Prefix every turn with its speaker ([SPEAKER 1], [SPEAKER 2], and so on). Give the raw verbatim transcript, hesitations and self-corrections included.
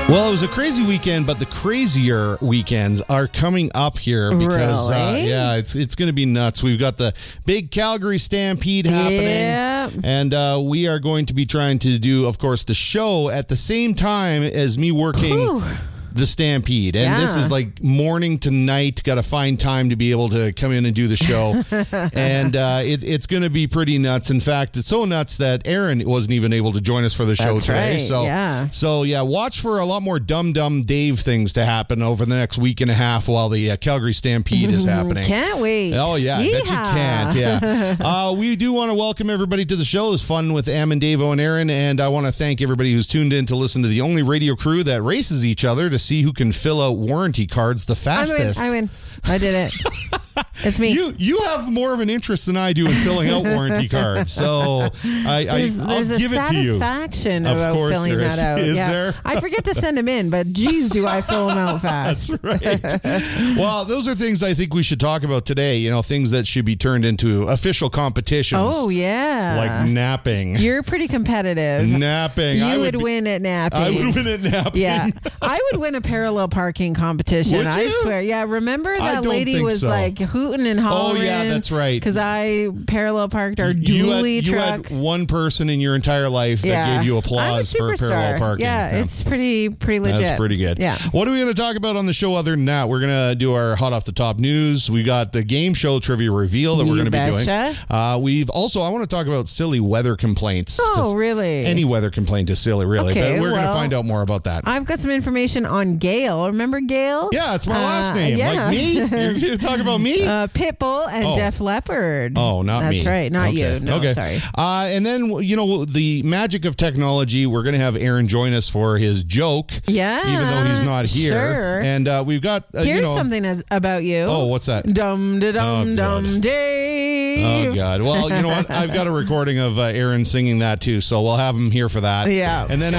[SPEAKER 1] Well, it was a crazy weekend, but the crazier weekends are coming up here because,
[SPEAKER 2] Really?
[SPEAKER 1] uh, yeah, it's it's going to be nuts. We've got the big Calgary Stampede happening,
[SPEAKER 2] Yeah.
[SPEAKER 1] and uh, we are going to be trying to do, of course, the show at the same time as me working
[SPEAKER 2] Whew.
[SPEAKER 1] the Stampede. And this
[SPEAKER 2] Yeah.
[SPEAKER 1] is like morning to night. Got to find time to be able to come in and do the show, and uh, it, it's going to be pretty nuts. In fact, it's so nuts that Aaron wasn't even able to join us for the show
[SPEAKER 2] That's
[SPEAKER 1] today.
[SPEAKER 2] right,
[SPEAKER 1] So,
[SPEAKER 2] yeah.
[SPEAKER 1] so yeah, watch for a lot more Dum Dum Dave things to happen over the next week and a half while the uh, Calgary Stampede is happening.
[SPEAKER 2] Can't wait.
[SPEAKER 1] Oh, yeah. I bet you
[SPEAKER 2] Yeehaw.
[SPEAKER 1] can't. Yeah. uh, we do want to welcome everybody to the show. It's fun with Am and Davo and Aaron. And I want to thank everybody who's tuned in to listen to the only radio crew that races each other to see who can fill out warranty cards the
[SPEAKER 2] I win.
[SPEAKER 1] fastest.
[SPEAKER 2] I win. I did it. It's me.
[SPEAKER 1] You you have more of an interest than I do in filling out warranty cards, so I,
[SPEAKER 2] There's,
[SPEAKER 1] I, I'll
[SPEAKER 2] there's a
[SPEAKER 1] give it to you.
[SPEAKER 2] satisfaction
[SPEAKER 1] Of
[SPEAKER 2] about
[SPEAKER 1] course
[SPEAKER 2] filling
[SPEAKER 1] there
[SPEAKER 2] that
[SPEAKER 1] is.
[SPEAKER 2] out.
[SPEAKER 1] Is
[SPEAKER 2] yeah.
[SPEAKER 1] there?
[SPEAKER 2] I forget to send them in, but geez, do I fill them out fast.
[SPEAKER 1] That's right. Well, those are things I think we should talk about today. You know, things that should be turned into official competitions.
[SPEAKER 2] Oh, yeah.
[SPEAKER 1] Like napping.
[SPEAKER 2] You're pretty competitive.
[SPEAKER 1] Napping.
[SPEAKER 2] You
[SPEAKER 1] I
[SPEAKER 2] would,
[SPEAKER 1] would be-
[SPEAKER 2] win at napping.
[SPEAKER 1] I would win at napping.
[SPEAKER 2] Yeah. I would win a parallel parking competition.
[SPEAKER 1] Would
[SPEAKER 2] I
[SPEAKER 1] you?
[SPEAKER 2] swear. Yeah. Remember
[SPEAKER 1] I
[SPEAKER 2] that
[SPEAKER 1] don't
[SPEAKER 2] lady
[SPEAKER 1] think
[SPEAKER 2] was
[SPEAKER 1] so.
[SPEAKER 2] like hooting and
[SPEAKER 1] Oh,
[SPEAKER 2] hollering?
[SPEAKER 1] yeah, that's right.
[SPEAKER 2] Because I parallel parked our
[SPEAKER 1] You had,
[SPEAKER 2] dually
[SPEAKER 1] you
[SPEAKER 2] truck.
[SPEAKER 1] had one person in your entire life that gave you applause
[SPEAKER 2] I'm a
[SPEAKER 1] for
[SPEAKER 2] superstar.
[SPEAKER 1] parallel parking.
[SPEAKER 2] Yeah, it's pretty pretty legit.
[SPEAKER 1] That's pretty good.
[SPEAKER 2] Yeah.
[SPEAKER 1] What are we going to talk about on the show other than that? We're going to do our hot off the top news. We got the game show trivia reveal that
[SPEAKER 2] You
[SPEAKER 1] we're going to be doing.
[SPEAKER 2] betcha.
[SPEAKER 1] Uh, we've also, I want to talk about silly weather complaints.
[SPEAKER 2] Oh,
[SPEAKER 1] 'cause
[SPEAKER 2] Any
[SPEAKER 1] Any weather complaint is silly, really.
[SPEAKER 2] Okay,
[SPEAKER 1] but we're going to
[SPEAKER 2] well,
[SPEAKER 1] find out more about that.
[SPEAKER 2] I've got some information on Gail. Remember Gail?
[SPEAKER 1] yeah, it's my last
[SPEAKER 2] Uh,
[SPEAKER 1] name.
[SPEAKER 2] yeah.
[SPEAKER 1] Like me? You're going to talk about me?
[SPEAKER 2] Uh, Pitbull and
[SPEAKER 1] Oh.
[SPEAKER 2] Def Leppard.
[SPEAKER 1] Oh, not me.
[SPEAKER 2] That's right. Not
[SPEAKER 1] Okay.
[SPEAKER 2] you. No,
[SPEAKER 1] okay.
[SPEAKER 2] sorry.
[SPEAKER 1] Uh, and then, you know, the magic of technology, we're going to have Aaron join us for his joke.
[SPEAKER 2] Yeah.
[SPEAKER 1] Even though he's not here.
[SPEAKER 2] Sure.
[SPEAKER 1] And uh, we've got, uh,
[SPEAKER 2] Here's
[SPEAKER 1] you know.
[SPEAKER 2] something as, about you.
[SPEAKER 1] Oh, what's that?
[SPEAKER 2] Dum da
[SPEAKER 1] Oh,
[SPEAKER 2] dum
[SPEAKER 1] God.
[SPEAKER 2] dum Dave.
[SPEAKER 1] Oh, God. Well, you know what? I've got a recording of uh, Aaron singing that, too, so we'll have him here for that.
[SPEAKER 2] Yeah.
[SPEAKER 1] And then